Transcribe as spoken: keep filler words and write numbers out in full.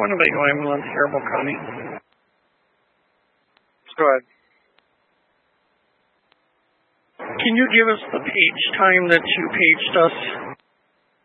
Winnebago ambulance, Caribou County. Go ahead. Can you give us the page time that you paged us?